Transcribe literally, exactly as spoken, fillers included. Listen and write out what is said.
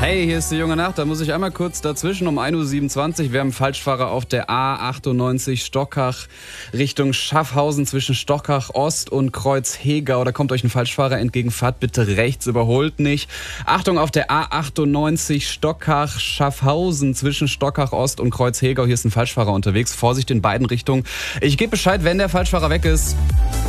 Hey, hier ist die junge Nacht, da muss ich einmal kurz dazwischen um ein Uhr siebenundzwanzig. Wir haben Falschfahrer auf der A achtundneunzig Stockach Richtung Schaffhausen zwischen Stockach Ost und Kreuz Hegau. Da kommt euch ein Falschfahrer entgegen, fahrt bitte rechts, überholt nicht. Achtung auf der A achtundneunzig Stockach Schaffhausen zwischen Stockach Ost und Kreuz Hegau. Hier ist ein Falschfahrer unterwegs, Vorsicht in beiden Richtungen. Ich gebe Bescheid, wenn der Falschfahrer weg ist.